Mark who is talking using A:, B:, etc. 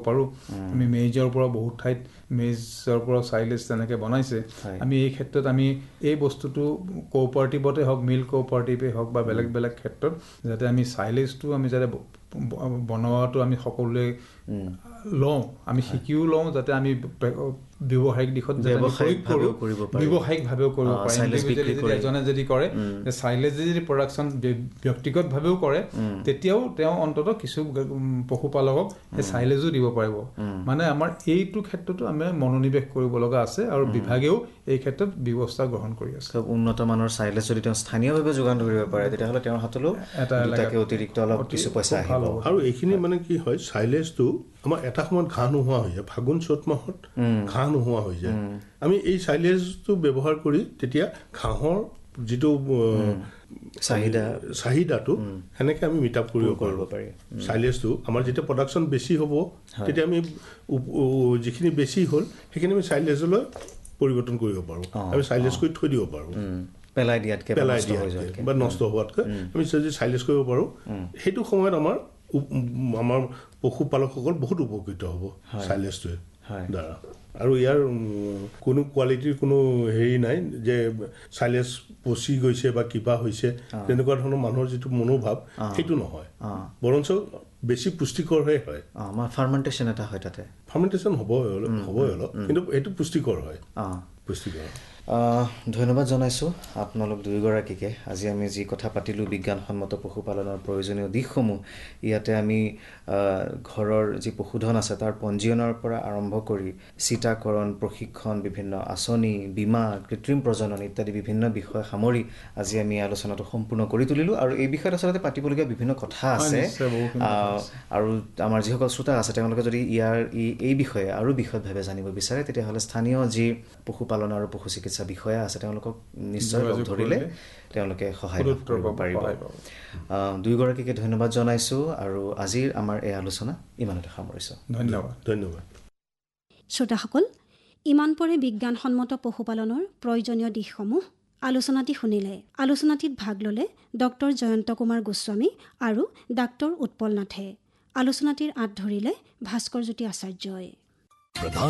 A: পাৰোঁ আমি মেজৰ পৰা বহুত ঠাইত মেজৰ পৰা চাইলেজ তেনেকৈ বনাইছে আমি এই ক্ষেত্ৰত আমি এই বস্তুটো কোঅপাৰেটিভতে হওক মিল কোঅপাৰেটিভে হওক বা বেলেগ বেলেগ ক্ষেত্ৰত যাতে আমি চাইলেজটো আমি যাতে বনোৱাটো আমি সকলোৱে লওঁ আমি শিকিও লওঁ যাতে আমি ব্যৱসায়িক দিশত ব্যৱসায়িকভাৱেও কৰিব পাৰিম এজনে যদি কৰে চাইলেজ যদি প্ৰডাকশ্যন ব্যক্তিগতভাৱেও কৰে তেতিয়াও তেওঁ অন্তত কিছু পশুপালকক সেই চাইলেজো দিব পাৰিব মানে আমাৰ এইটো ক্ষেত্ৰতো আমি মনোনিৱেশ কৰিব লগা আছে আৰু বিভাগেও এই ক্ষেত্ৰত ব্যৱস্থা গ্ৰহণ কৰি আছে
B: খুব উন্নত মানৰ চাইলেজ যদি তেওঁ স্থানীয়ভাৱে যোগান ধৰিব পাৰে তেতিয়াহ'লে তেওঁৰ হাতলৈও এটা অতিৰিক্ত অলপ কিছু পইচা আহিব
C: আৰু এইখিনি মানে কি হয় চাইলেজটো আমাৰ এটা সময়ত ঘাঁহ নোহোৱা হৈ যায় ফাগুন চ'ত মাহত ঘাঁহ নোহোৱা হৈ যায় আমি এই চাইলেজটো ব্যৱহাৰ কৰি তেতিয়া ঘাঁহৰ যিটো চাহিদাটো সেনেকৈ আমি মিট আপ কৰিব পাৰি চাইলেজটো আমাৰ যেতিয়া প্ৰডাকশ্যন বেছি হ'ব তেতিয়া আমি যিখিনি বেছি হ'ল সেইখিনি আমি চাইলেজলৈ পৰিৱৰ্তন কৰিব পাৰোঁ আমি চাইলেজ কৰি থৈ দিব পাৰোঁ
B: পেলাই দিয়াতকৈ
C: বা নষ্ট হোৱাতকৈ আমি যদি চাইলেজ কৰিব পাৰোঁ সেইটো সময়ত আমাৰ পশুপালকসকল বহুত উপকৃত হ'ব চাইলেজটোৱে দ্বাৰা আৰু ইয়াৰ কোনো কোৱালিটিৰ কোনো হেৰি নাই যে চাইলেজ পচি গৈছে বা কিবা হৈছে তেনেকুৱা ধৰণৰ মানুহৰ যিটো মনোভাৱ সেইটো নহয় বৰঞ্চ বেছি পুষ্টিকৰহে হয়
B: আমাৰ ফাৰ্মেণ্টেশ্যন এটা হয় তাতে
C: ফাৰ্মেণ্টেশ্যন হ'বই অলপ কিন্তু এইটো পুষ্টিকৰ হয় পুষ্টিকৰ
B: ধন্যবাদ জনাইছোঁ আপোনালোক দুয়োগৰাকীকে আজি আমি যি কথা পাতিলোঁ বিজ্ঞানসন্মত পশুপালনৰ প্ৰয়োজনীয় দিশসমূহ ইয়াতে আমি ঘৰৰ যি পশুধন আছে তাৰ পঞ্জীয়নৰ পৰা আৰম্ভ কৰি চিটাকৰণ প্ৰশিক্ষণ বিভিন্ন আঁচনি বীমা কৃত্ৰিম প্ৰজনন ইত্যাদি বিভিন্ন বিষয় সামৰি আজি আমি আলোচনাটো সম্পূৰ্ণ কৰি তুলিলোঁ আৰু এই বিষয়ত আচলতে পাতিবলগীয়া বিভিন্ন কথা আছে আৰু আমাৰ যিসকল শ্ৰোতা আছে তেওঁলোকে যদি এই বিষয়ে আৰু বিশদভাৱে জানিব বিচাৰে তেতিয়াহ'লে স্থানীয় যি পশুপালন আৰু পশু চিকিৎসা বিষয়া আছে তেওঁলোকক নিশ্চয় লগ ধৰিলে তেওঁলোকে সহায় কৰিব পাৰিব দুয়োগৰাকীকে ধন্যবাদ জনাইছোঁ আৰু আজিৰ আমাৰ এই আলোচনা ইমানতে সামৰিছোঁ
C: ধন্যবাদ
D: শ্ৰোতাসকল ইমান পৰে বিজ্ঞানসন্মত পশুপালনৰ প্ৰয়োজনীয় দিশসমূহ আলোচনাটি শুনিলে আলোচনাটিত ভাগ ল'লে ডক্টৰ জয়ন্ত কুমাৰ গোস্বামী আৰু ডাক্তৰ উৎপল নাথে আলোচনাটিৰ আঁত ধৰিলে ভাস্কৰ জ্যোতি আচাৰ্যই